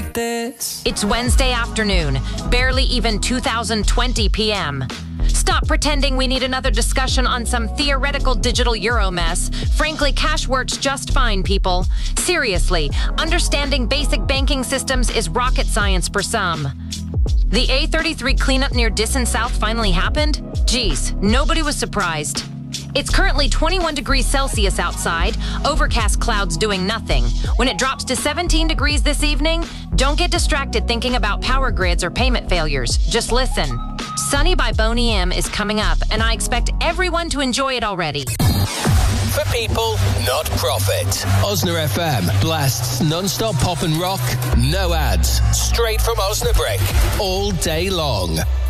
like this. It's Wednesday afternoon, barely even 2020 p.m. Stop pretending we need another discussion on some theoretical digital Euro mess. Frankly, cash works just fine, people. Seriously, understanding basic banking systems is rocket science for some. The A33 cleanup near Disson South finally happened? Geez, nobody was surprised. It's currently 21 degrees Celsius outside, overcast clouds doing nothing. When it drops to 17 degrees this evening, don't get distracted thinking about power grids or payment failures. Just listen. Sunny by Boney M is coming up, and I expect everyone to enjoy it already. For people, not profit. Osna FM blasts non-stop pop and rock, no ads, straight from Osnabrück, all day long.